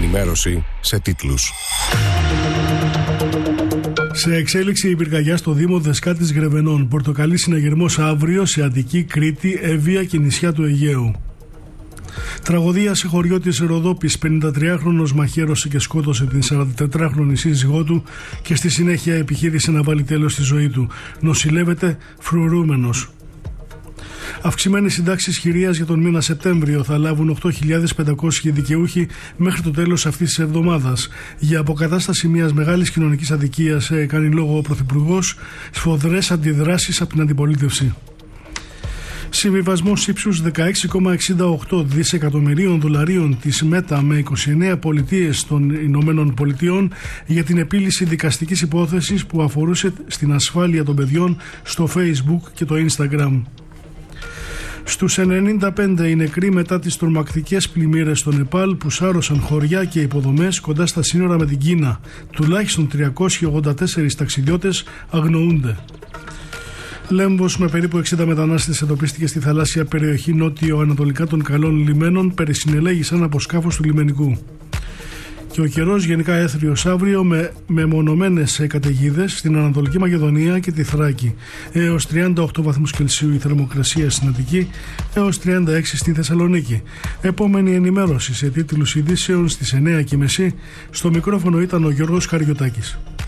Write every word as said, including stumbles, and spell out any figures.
ενημέρωση σε τίτλους. Σε εξέλιξη η πυρκαγιά στο Δήμο Δεσκάτης Γρεβενών. Πορτοκαλί συναγερμός αύριο σε Αττική, Κρήτη, Εύβοια και νησιά του Αιγαίου. Τραγωδία σε χωριό της Ροδόπης. πενηντατριάχρονος μαχαίρωσε και σκότωσε την σαραντατετράχρονη σύζυγό του και στη συνέχεια επιχείρησε να βάλει τέλος στη ζωή του. Νοσηλεύεται φρουρούμενος. Αυξημένες συντάξεις χειρίας για τον μήνα Σεπτέμβριο θα λάβουν οκτώ χιλιάδες πεντακόσιοι δικαιούχοι μέχρι το τέλος αυτής της εβδομάδας. Για αποκατάσταση μιας μεγάλης κοινωνικής αδικίας κάνει λόγο ο Πρωθυπουργός, σφοδρές αντιδράσεις από την αντιπολίτευση. Συμβιβασμός ύψους δεκαέξι κόμμα εξήντα οκτώ δισεκατομμυρίων δολαρίων της ΜΕΤΑ με είκοσι εννέα πολιτείες των Ηνωμένων Πολιτειών για την επίλυση δικαστικής υπόθεσης που αφορούσε στην ασφάλεια των παιδιών στο Facebook και το Instagram. Στους ενενήντα πέντε οι νεκροί μετά τις τρομακτικές πλημμύρες στο Νεπάλ που σάρωσαν χωριά και υποδομές κοντά στα σύνορα με την Κίνα. Τουλάχιστον τριακόσιοι ογδόντα τέσσερις ταξιδιώτες αγνοούνται. Λέμβος με περίπου εξήντα μετανάστες εντοπίστηκε στη θαλάσσια περιοχή νότιο-ανατολικά των καλών λιμένων, περισυνελέγησαν από σκάφος του λιμενικού. Και ο καιρός γενικά έθριος αύριο με μεμονωμένες καταιγίδες στην Ανατολική Μακεδονία και τη Θράκη. Έως τριάντα οκτώ βαθμούς Κελσίου η θερμοκρασία στην Αττική, έως τριάντα έξι στη Θεσσαλονίκη. Επόμενη ενημέρωση σε τίτλους ειδήσεων στις εννιά και μισή. Στο μικρόφωνο ήταν ο Γιώργος Καριωτάκης.